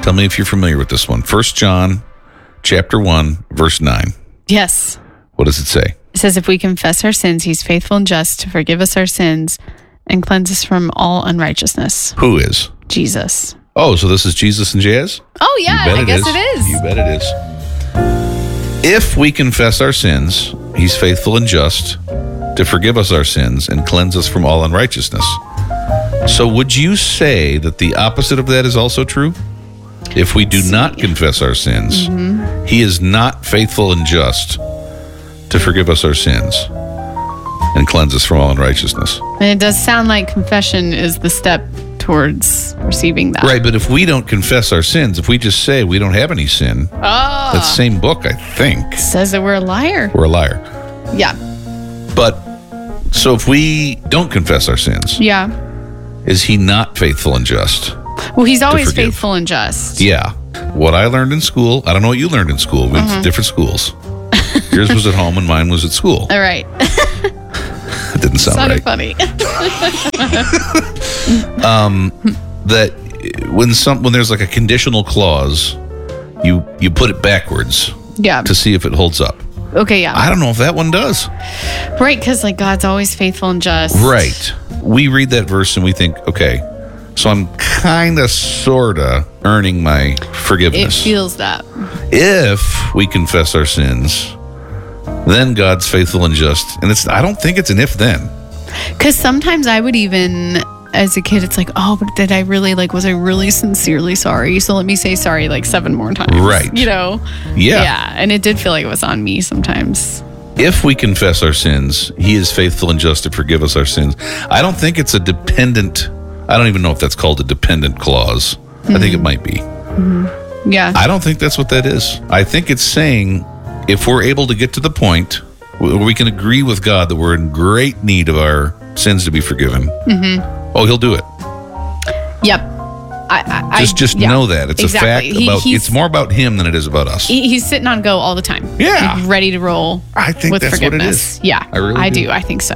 Tell me if you're familiar with this one. 1 John chapter 1, verse 9. Yes. What does it say? It says, if we confess our sins, he's faithful and just to forgive us our sins and cleanse us from all unrighteousness. Who is? Jesus. Oh, so this is Jesus and Jazz? Oh, yeah, I guess it is. You bet it is. If we confess our sins, he's faithful and just to forgive us our sins and cleanse us from all unrighteousness. So would you say that the opposite of that is also true? If we do not confess our sins, he is not faithful and just to forgive us our sins and cleanse us from all unrighteousness. And it does sound like confession is the step towards receiving that. Right, but if we don't confess our sins, if we just say we don't have any sin, that same book, I think, says that we're a liar. We're a liar. Yeah. But, so if we don't confess our sins, is he not faithful and just? Well, he's always faithful and just. Yeah. What I learned in school, I don't know what you learned in school. We went to different schools. Yours was at home and mine was at school. All right. It didn't sound right. Funny. That when there's like a conditional clause, you put it backwards. Yeah. To see if it holds up. Okay, yeah. I don't know if that one does. Right, because like God's always faithful and just. Right. We read that verse and we think, okay, so I'm kind of, sort of earning my forgiveness. It feels that. If we confess our sins, then God's faithful and just. And I don't think it's an if then. Because sometimes I would even, as a kid, it's like, oh, but did I really, was I really sincerely sorry? So let me say sorry 7 more times. Right. You know? Yeah. Yeah. And it did feel like it was on me sometimes. If we confess our sins, he is faithful and just to forgive us our sins. I don't think it's a dependent, I don't even know if that's called a dependent clause. I think it might be. Yeah. I don't think that's what that is. I think it's saying if we're able to get to the point where we can agree with God that we're in great need of our sins to be forgiven, he'll do it. Yep. Just know that. It's exactly. a fact. It's more about him than it is about us. He's sitting on go all the time. Yeah. Like, ready to roll. I think with that's forgiveness. what it is. Yeah. I really do. I think so.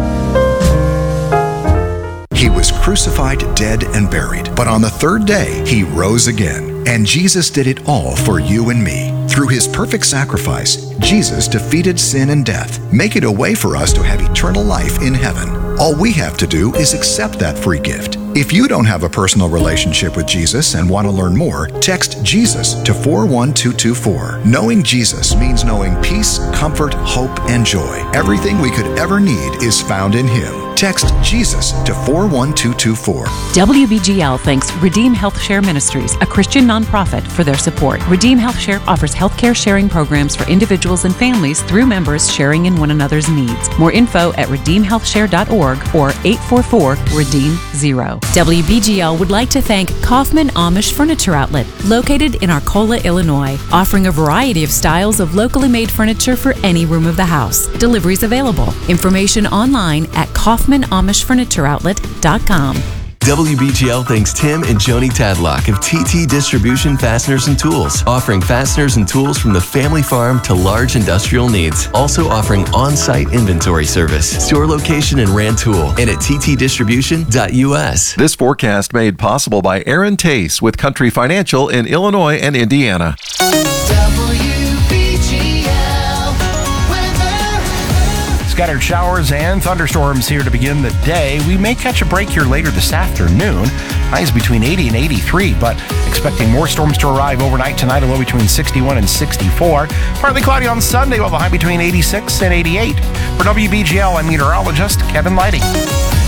He was crucified, dead, and buried. But on the third day, he rose again. And Jesus did it all for you and me. Through his perfect sacrifice, Jesus defeated sin and death, making a way for us to have eternal life in heaven. All we have to do is accept that free gift. If you don't have a personal relationship with Jesus and want to learn more, text Jesus to 41224. Knowing Jesus means knowing peace, comfort, hope, and joy. Everything we could ever need is found in him. Text Jesus to 41224. WBGL thanks Redeem Health Share Ministries, a Christian nonprofit, for their support. Redeem Health Share offers healthcare sharing programs for individuals and families through members sharing in one another's needs. More info at redeemhealthshare.org or 844-REDEEM-0. WBGL would like to thank Kaufman Amish Furniture Outlet, located in Arcola, Illinois, offering a variety of styles of locally made furniture for any room of the house. Deliveries available. Information online at KaufmanAmishFurnitureOutlet.com. WBGL thanks Tim and Joni Tadlock of TT Distribution Fasteners and Tools, offering fasteners and tools from the family farm to large industrial needs. Also offering on-site inventory service. Store location in Rantoul and at ttdistribution.us. This forecast made possible by Aaron Tace with Country Financial in Illinois and Indiana. Scattered showers and thunderstorms here to begin the day. We may catch a break here later this afternoon. Highs between 80 and 83, but expecting more storms to arrive overnight tonight, a low between 61 and 64. Partly cloudy on Sunday, while the high between 86 and 88. For WBGL, I'm meteorologist Kevin Lighting.